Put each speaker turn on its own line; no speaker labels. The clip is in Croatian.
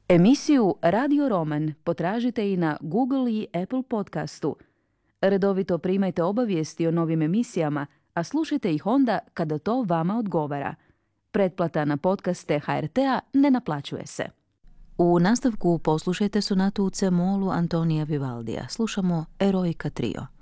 Emisiju Radio Roman potražite i na Google i Apple podcastu. Redovito primajte obavijesti o novim emisijama, a slušajte ih onda kada to vama odgovara. Pretplata na podcaste HRT-a ne naplaćuje se. U nastavku poslušajte sonatu u C-molu Antonija Vivaldija. Slušamo Eroica trio.